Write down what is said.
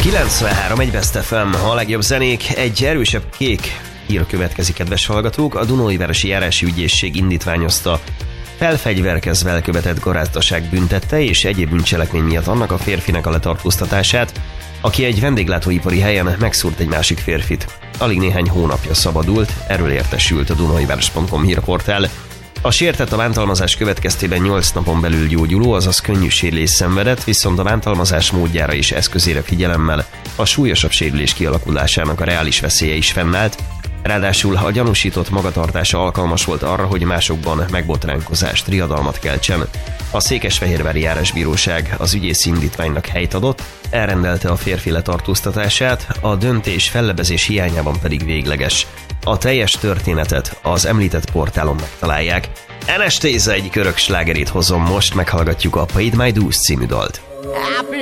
93 egy Best FM, a legjobb zenék, egy erősebb kék hír következik, kedves hallgatók. A Dunaújvárosi Járási Ügyészség indítványozta felfegyverkezve elkövetett garázdaság büntette és egyéb bűncselekmény miatt annak a férfinek a letartóztatását, aki egy vendéglátóipari helyen megszúrt egy másik férfit. Alig néhány hónapja szabadult, erről értesült a Dunaújváros.com hírportál. A sértett a bántalmazás következtében 8 napon belül gyógyuló, azaz könnyű sérülést szenvedett, viszont a bántalmazás módjára és eszközére figyelemmel a súlyosabb sérülés kialakulásának a reális veszélye is fennállt. Ráadásul a gyanúsított magatartása alkalmas volt arra, hogy másokban megbotránkozást, riadalmat keltsen. A Székesfehérvári Járásbíróság az ügyészi indítványnak helyt adott, elrendelte a férfi letartóztatását, a döntés fellebezés hiányában pedig végleges. A teljes történetet az említett portálon megtalálják. Anastasia egyik örök slágerét hozom most, meghallgatjuk a Paid My Dues című dalt.